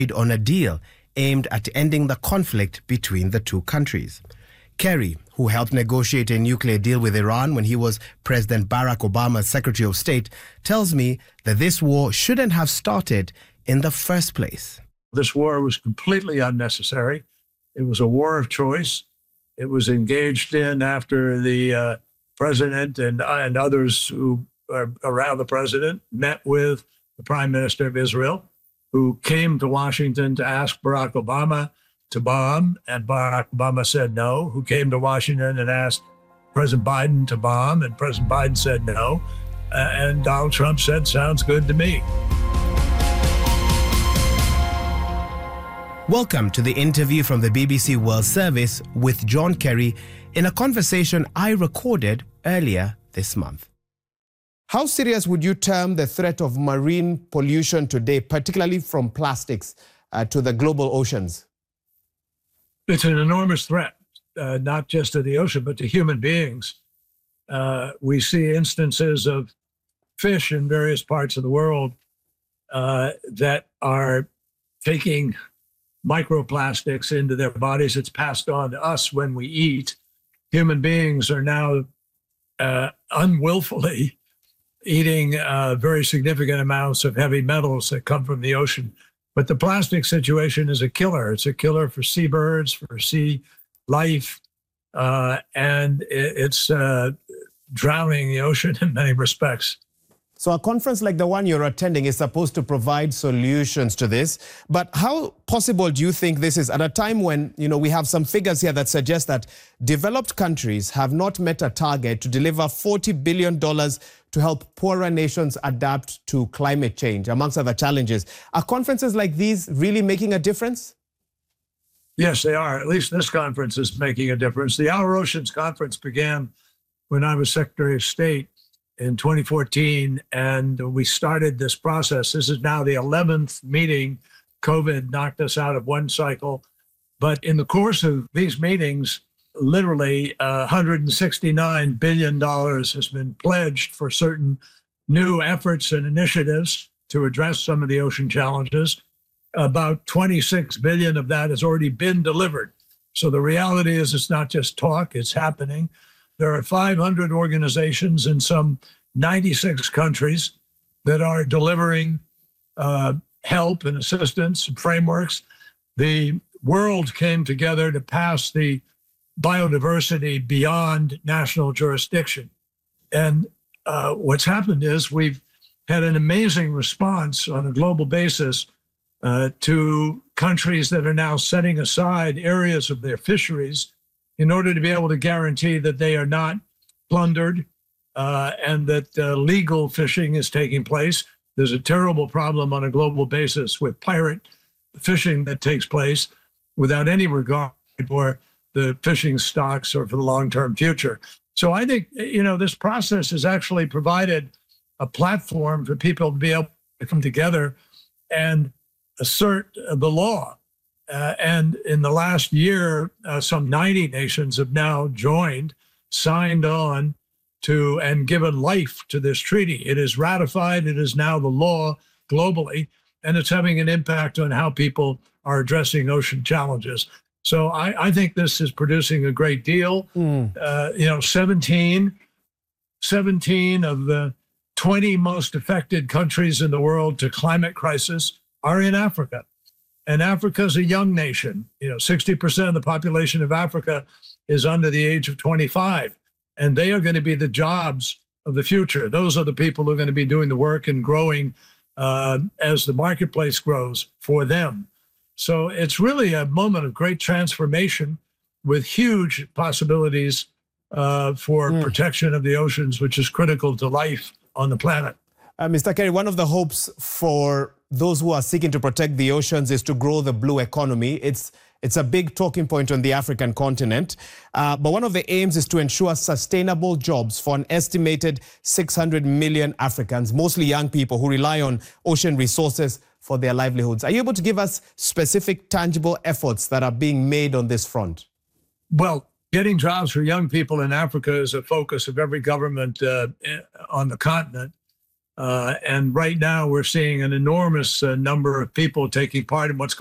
on a deal aimed at ending the conflict between the two countries. Kerry, who helped negotiate a nuclear deal with Iran when he was President Barack Obama's Secretary of State, tells me that this war shouldn't have started in the first place. This war was completely unnecessary. It was a war of choice. It was engaged in after the president and others who are around the president met with the Prime Minister of Israel, who came to Washington to ask Barack Obama to bomb, and Barack Obama said no, who came to Washington and asked President Biden to bomb, and President Biden said no, and Donald Trump said, sounds good to me. Welcome to the interview from the BBC World Service with John Kerry in a conversation I recorded earlier this month. How serious would you term the threat of marine pollution today, particularly from plastics, to the global oceans? It's an enormous threat, not just to the ocean, but to human beings. We see instances of fish in various parts of the world that are taking microplastics into their bodies. It's passed on to us when we eat. Human beings are now unwillfully eating very significant amounts of heavy metals that come from the ocean. But the plastic situation is a killer. It's a killer for seabirds, for sea life, and it's drowning the ocean in many respects. So a conference like the one you're attending is supposed to provide solutions to this. But how possible do you think this is at a time when, we have some figures here that suggest that developed countries have not met a target to deliver $40 billion to help poorer nations adapt to climate change, amongst other challenges? Are conferences like these really making a difference? Yes, they are. At least this conference is making a difference. The Our Oceans Conference began when I was Secretary of State in 2014, and we started this process. This is now the 11th meeting. COVID knocked us out of one cycle. But in the course of these meetings, literally $169 billion has been pledged for certain new efforts and initiatives to address some of the ocean challenges. About 26 billion of that has already been delivered. So the reality is it's not just talk, it's happening. There are 500 organizations in some 96 countries that are delivering help and assistance and frameworks. The world came together to pass the biodiversity beyond national jurisdiction. And what's happened is we've had an amazing response on a global basis to countries that are now setting aside areas of their fisheries in order to be able to guarantee that they are not plundered and that legal fishing is taking place. There's a terrible problem on a global basis with pirate fishing that takes place without any regard for the fishing stocks or for the long-term future. So I think, this process has actually provided a platform for people to be able to come together and assert the law. And in the last year, some 90 nations have now joined, signed on to, and given life to this treaty. It is ratified. It is now the law globally, and it's having an impact on how people are addressing ocean challenges. So I think this is producing a great deal. 17 of the 20 most affected countries in the world to climate crisis are in Africa. And Africa is a young nation. 60% of the population of Africa is under the age of 25. And they are going to be the jobs of the future. Those are the people who are going to be doing the work and growing as the marketplace grows for them. So it's really a moment of great transformation with huge possibilities for protection of the oceans, which is critical to life on the planet. Mr. Kerry, one of the hopes for those who are seeking to protect the oceans is to grow the blue economy. It's a big talking point on the African continent. But one of the aims is to ensure sustainable jobs for an estimated 600 million Africans, mostly young people who rely on ocean resources for their livelihoods. Are you able to give us specific, tangible efforts that are being made on this front? Well, getting jobs for young people in Africa is a focus of every government on the continent. And right now we're seeing an enormous number of people taking part in what's